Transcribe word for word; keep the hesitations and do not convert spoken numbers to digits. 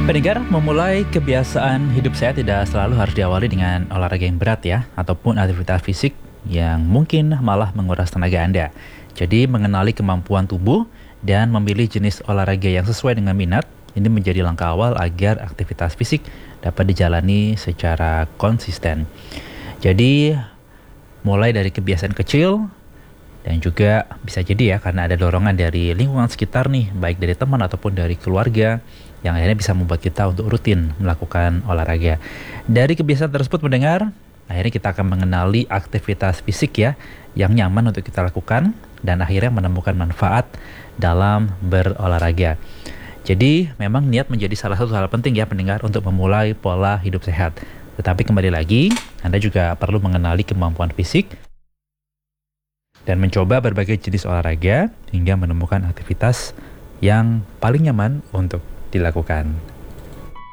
Pendengar, memulai kebiasaan hidup sehat tidak selalu harus diawali dengan olahraga yang berat ya, ataupun aktivitas fisik yang mungkin malah menguras tenaga Anda. Jadi mengenali kemampuan tubuh dan memilih jenis olahraga yang sesuai dengan minat, ini menjadi langkah awal agar aktivitas fisik dapat dijalani secara konsisten. Jadi mulai dari kebiasaan kecil, dan juga bisa jadi ya karena ada dorongan dari lingkungan sekitar nih, baik dari teman ataupun dari keluarga, yang akhirnya bisa membuat kita untuk rutin melakukan olahraga. Dari kebiasaan tersebut mendengar, akhirnya kita akan mengenali aktivitas fisik ya yang nyaman untuk kita lakukan dan akhirnya menemukan manfaat dalam berolahraga. Jadi memang niat menjadi salah satu hal penting ya pendengar untuk memulai pola hidup sehat. Tetapi kembali lagi, Anda juga perlu mengenali kemampuan fisik dan mencoba berbagai jenis olahraga hingga menemukan aktivitas yang paling nyaman untuk dilakukan.